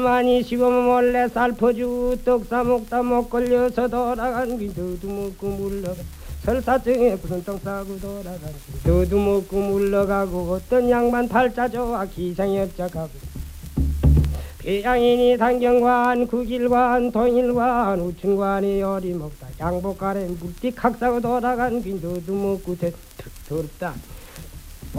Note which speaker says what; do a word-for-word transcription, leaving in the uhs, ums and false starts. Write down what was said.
Speaker 1: 많이 시범 몰래 살퍼주 떡 싸먹다 못 걸려서 돌아간 길 너도 먹고 물러가 설사증에 무슨 떡 싸고 돌아간 길 너도 먹고 물러가고 어떤 양반 팔자 좋아 기상협작하고 배양인이 단경관 국일관 동일관 우춘관이 어리먹다 양복가래 물띠 각사고 돌아간 길 너도 먹고 더럽다